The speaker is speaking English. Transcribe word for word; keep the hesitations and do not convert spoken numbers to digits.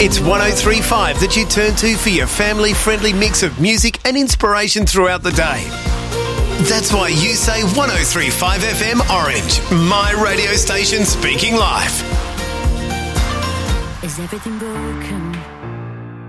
It's one oh three point five that you turn to for your family-friendly mix of music and inspiration throughout the day. That's why you say one oh three point five F M Orange, my radio station speaking life. Is everything broken?